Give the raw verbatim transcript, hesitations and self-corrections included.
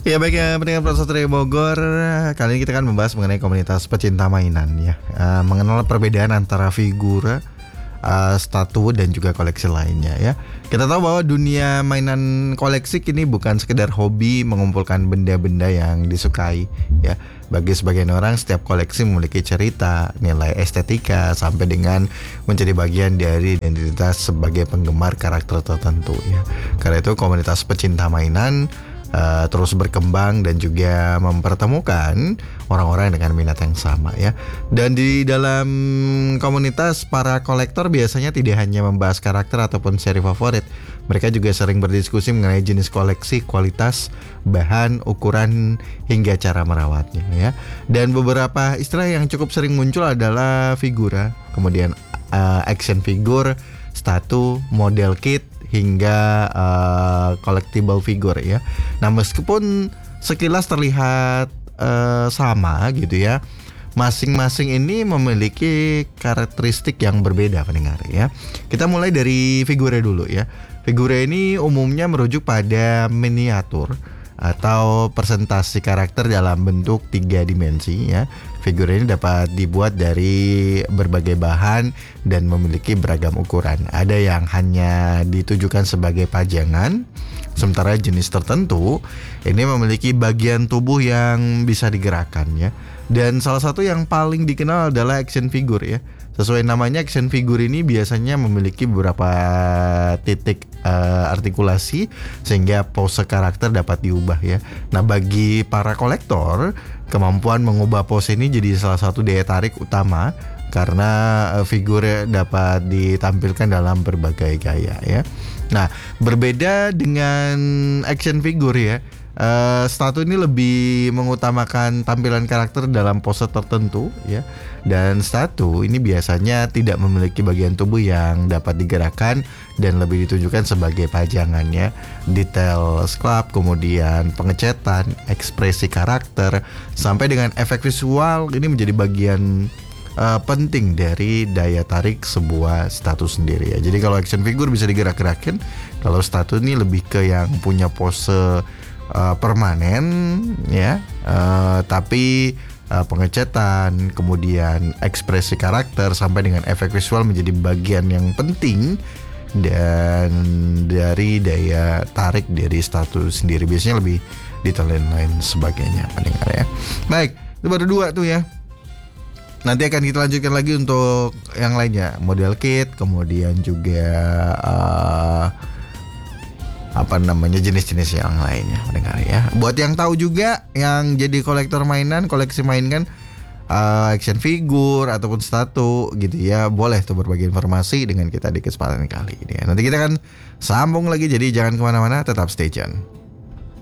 Ya baik ya, pendengar Prasatria Bogor. Kali ini kita akan membahas mengenai komunitas pecinta mainan ya, uh, mengenal perbedaan antara figura, uh, statu dan juga koleksi lainnya ya. Kita tahu bahwa dunia mainan koleksi kini bukan sekedar hobi mengumpulkan benda-benda yang disukai ya. Bagi sebagian orang, setiap koleksi memiliki cerita, nilai estetika, sampai dengan menjadi bagian dari identitas sebagai penggemar karakter tertentu ya. Karena itu komunitas pecinta mainan Uh, terus berkembang dan juga mempertemukan orang-orang dengan minat yang sama ya. Dan di dalam komunitas para kolektor biasanya tidak hanya membahas karakter ataupun seri favorit, mereka juga sering berdiskusi mengenai jenis koleksi, kualitas, bahan, ukuran, hingga cara merawatnya ya. Dan beberapa istilah yang cukup sering muncul adalah figura, kemudian uh, action figure, statu, model kit, hingga uh, collectible figure ya. Nah meskipun sekilas terlihat uh, sama gitu ya, masing-masing ini memiliki karakteristik yang berbeda pendengar ya. Kita mulai dari figure dulu ya. Figure ini umumnya merujuk pada miniatur atau presentasi karakter dalam bentuk tiga dimensi ya. Figur ini dapat dibuat dari berbagai bahan dan memiliki beragam ukuran. Ada yang hanya ditujukan sebagai pajangan, sementara jenis tertentu ini memiliki bagian tubuh yang bisa digerakkan ya. Dan salah satu yang paling dikenal adalah action figure ya. Sesuai namanya, action figure ini biasanya memiliki beberapa titik uh, artikulasi sehingga pose karakter dapat diubah ya. Nah bagi para kolektor, kemampuan mengubah pose ini jadi salah satu daya tarik utama karena uh, figur dapat ditampilkan dalam berbagai gaya ya. Nah berbeda dengan action figure ya, Uh, statu ini lebih mengutamakan tampilan karakter dalam pose tertentu ya. Dan statu ini biasanya tidak memiliki bagian tubuh yang dapat digerakkan dan lebih ditunjukkan sebagai pajangan ya. Detail sculpt, kemudian pengecetan, ekspresi karakter, sampai dengan efek visual ini menjadi bagian uh, penting dari daya tarik sebuah statu sendiri ya. Jadi kalau action figure bisa digerak-gerakin, kalau statu ini lebih ke yang punya pose Uh, permanen ya, uh, tapi uh, pengecetan, kemudian ekspresi karakter sampai dengan efek visual menjadi bagian yang penting dan dari daya tarik dari statu sendiri, biasanya lebih detail dan lain sebagainya pendengar ya. Baik, itu baru dua tuh ya. Nanti akan kita lanjutkan lagi untuk yang lainnya, model kit, kemudian juga uh, apa namanya jenis-jenis yang lainnya mendengar ya. Buat yang tahu juga, yang jadi kolektor mainan, koleksi mainan uh, action figure ataupun statu gitu ya, boleh tuh berbagi informasi dengan kita di kesempatan kali ini ya. Nanti kita akan sambung lagi, jadi jangan kemana-mana, tetap stay tune.